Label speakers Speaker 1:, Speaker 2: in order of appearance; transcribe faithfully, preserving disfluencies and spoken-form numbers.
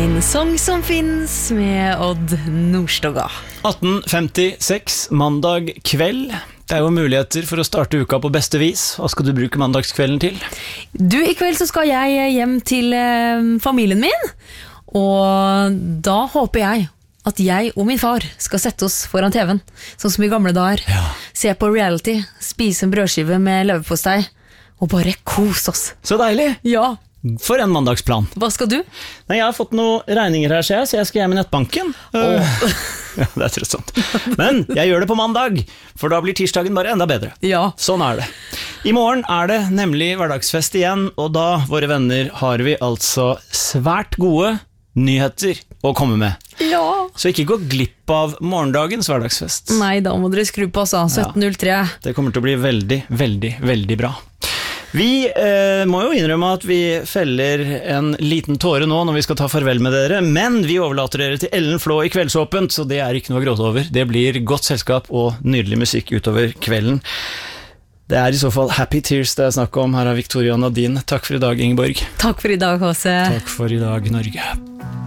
Speaker 1: En sang som finnes med Odd Nordstoga.
Speaker 2: atten femtiseks, mandag kveld. Det er jo muligheter for å starte uka på beste vis. Hva skal du bruke mandagskvelden til?
Speaker 1: Du, i kveld så skal jeg hjem til eh, familien min, og da håper jeg at jeg og min far skal sette oss foran T V-en, sånn som i gamle dager.
Speaker 2: Ja.
Speaker 1: Se på reality, spise en brødskive med leverpostei, og bare kos oss.
Speaker 2: Så deilig!
Speaker 1: Ja.
Speaker 2: For en mandagsplan.
Speaker 1: Hva skal du?
Speaker 2: Nei, jeg har fått noen regninger her, ser jeg, så jeg skal hjem i nettbanken.
Speaker 1: Åh.
Speaker 2: Ja, det er trøstsomt. Men jeg gjør det på mandag, for da blir tirsdagen bare enda bedre.
Speaker 1: Ja.
Speaker 2: Sånn er det. I morgen er det nemlig hverdagsfest igjen, og da, våre venner, har vi altså svært gode nyheter å komme med.
Speaker 1: Ja.
Speaker 2: Så ikke gå glipp av morgendagens hverdagsfest.
Speaker 1: Nei, da må dere skru på, altså. sytten null tre.
Speaker 2: Det kommer til å bli veldig, veldig, veldig bra. Vi eh, må jo innrømme at vi feller en liten tåre nå når vi skal ta farvel med dere, men vi overlater dere til Ellen Flå i Kveldsåpent, så det er ikke noe å gråte over. Det blir godt selskap og nydelig musikk utover kvelden. Det er i så fall Happy Tears det er snakk om. Her er Victoria Nadine. Takk for i dag, Ingeborg.
Speaker 1: Takk for i dag, H C.
Speaker 2: Takk for i dag, Norge.